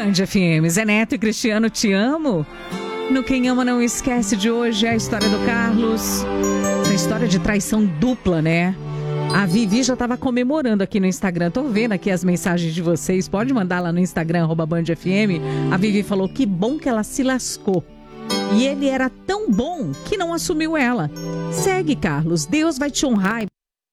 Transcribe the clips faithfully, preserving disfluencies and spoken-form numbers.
Band F M. Zé Neto e Cristiano, te amo. No Quem Ama Não Esquece de hoje é a história do Carlos. Essa história de traição dupla, né? A Vivi já estava comemorando aqui no Instagram. Tô vendo aqui as mensagens de vocês. Pode mandar lá no Instagram, arroba Band F M. A Vivi falou que bom que ela se lascou. E ele era tão bom que não assumiu ela. Segue, Carlos. Deus vai te honrar.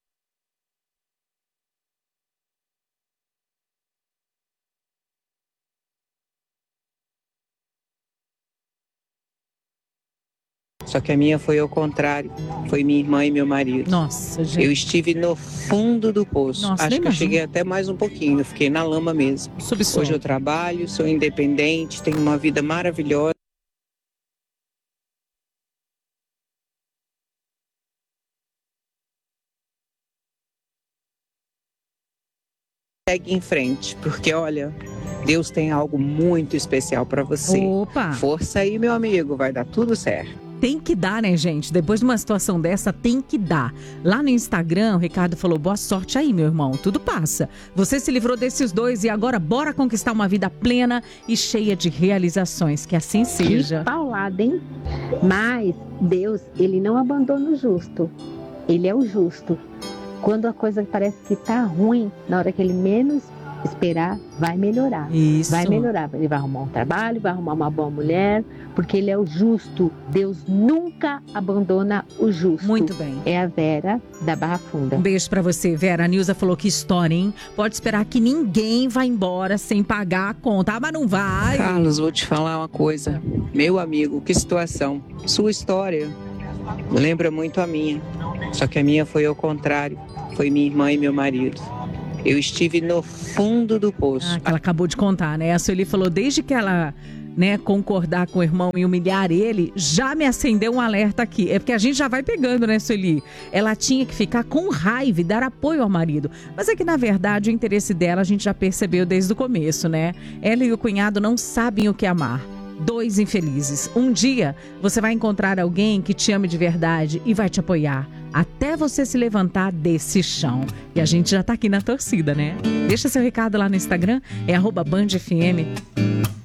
Só que a minha foi ao contrário. Foi minha irmã e meu marido. Nossa, gente. Eu estive no fundo do poço. Nossa, Acho que imagino. eu cheguei até mais um pouquinho. Eu fiquei na lama mesmo. Subsolo. Hoje eu trabalho, sou independente, tenho uma vida maravilhosa. Segue em frente, porque olha, Deus tem algo muito especial para você. Opa! Força aí, meu amigo, vai dar tudo certo. Tem que dar, né, gente? Depois de uma situação dessa, tem que dar. Lá no Instagram, o Ricardo falou, boa sorte aí, meu irmão. Tudo passa. Você se livrou desses dois e agora bora conquistar uma vida plena e cheia de realizações. Que assim seja. Que paulada, hein? Mas Deus, ele não abandona o justo. Ele é o justo. Quando a coisa parece que tá ruim, na hora que ele menos esperar, vai melhorar. Isso. Vai melhorar. Ele vai arrumar um trabalho, vai arrumar uma boa mulher, porque ele é o justo. Deus nunca abandona o justo. Muito bem. É a Vera da Barra Funda. Um beijo pra você, Vera. A Nilza falou que história, hein? Pode esperar que ninguém vai embora sem pagar a conta. Ah, mas não vai. Carlos, vou te falar uma coisa. Meu amigo, que situação. Sua história lembra muito a minha. Só que a minha foi ao contrário. Foi minha irmã e meu marido. Eu estive no fundo do poço. Ah, que ela acabou de contar, né? A Sueli falou, desde que ela, né, concordar com o irmão e humilhar ele, já me acendeu um alerta aqui. É porque a gente já vai pegando, né, Sueli? Ela tinha que ficar com raiva e dar apoio ao marido. Mas é que, na verdade, o interesse dela a gente já percebeu desde o começo, né? Ela e o cunhado não sabem o que é amar. Dois infelizes. Um dia você vai encontrar alguém que te ame de verdade e vai te apoiar até você se levantar desse chão. E a gente já tá aqui na torcida, né? Deixa seu recado lá no Instagram, é arroba Band F M.